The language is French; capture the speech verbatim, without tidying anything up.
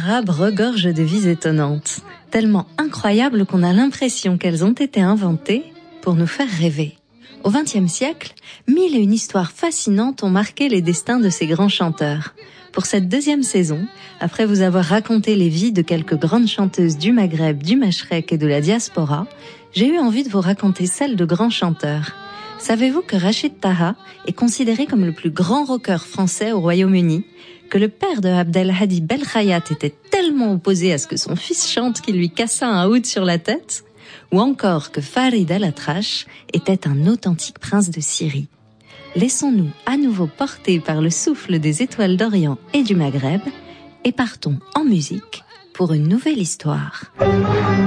arabes regorgent de vies étonnantes, tellement incroyables qu'on a l'impression qu'elles ont été inventées pour nous faire rêver. Au vingtième siècle, mille et une histoires fascinantes ont marqué les destins de ces grands chanteurs. Pour cette deuxième saison, après vous avoir raconté les vies de quelques grandes chanteuses du Maghreb, du Mashrek et de la diaspora, j'ai eu envie de vous raconter celle de grands chanteurs. Savez-vous que Rachid Taha est considéré comme le plus grand rocker français au Royaume-Uni, que le père de Abdelhadi Belkhayat était tellement opposé à ce que son fils chante qu'il lui cassa un oud sur la tête, ou encore que Farid Al-Atrache était un authentique prince de Syrie. Laissons-nous à nouveau porter par le souffle des étoiles d'Orient et du Maghreb et partons en musique pour une nouvelle histoire.